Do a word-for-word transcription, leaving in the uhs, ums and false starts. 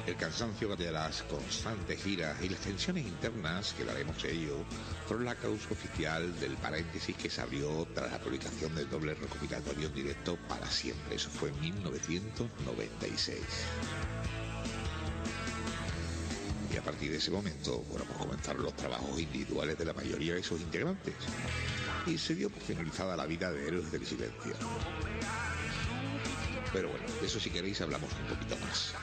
El cansancio de las constantes giras y las tensiones internas que daremos ello fueron la causa oficial del paréntesis que se abrió tras la publicación del doble recopilatorio en directo Para Siempre. Eso fue en mil novecientos noventa y seis. Y a partir de ese momento, bueno, pues comenzaron los trabajos individuales de la mayoría de sus integrantes. Y se dio por finalizada la vida de Héroes del Silencio. Pero bueno, de eso si queréis hablamos un poquito más.